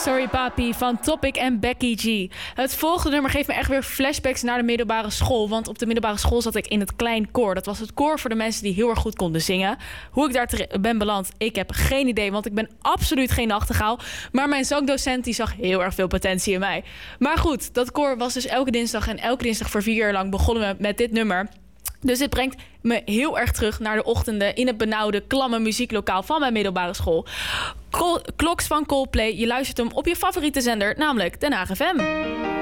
Sorry Papi van Topic en Becky G. Het volgende nummer geeft me echt weer flashbacks naar de middelbare school. Want op de middelbare school zat ik in het klein koor. Dat was het koor voor de mensen die heel erg goed konden zingen. Hoe ik daar ben beland, ik heb geen idee. Want ik ben absoluut geen nachtegaal. Maar mijn zangdocent die zag heel erg veel potentie in mij. Maar goed, dat koor was dus elke dinsdag. En elke dinsdag voor 4 jaar lang begonnen we met dit nummer. Dus dit brengt me heel erg terug naar de ochtenden in het benauwde, klamme muzieklokaal van mijn middelbare school. Clocks van Coldplay, je luistert hem op je favoriete zender, namelijk Den Haag FM.